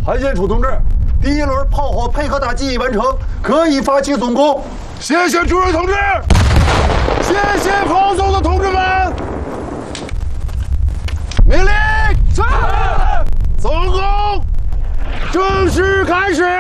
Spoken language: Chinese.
韩献楚同志，第一轮炮火配合打击已完成，可以发起总攻。 谢谢诸位同志，谢谢炮手的同志们。命令，是，总攻正式开始。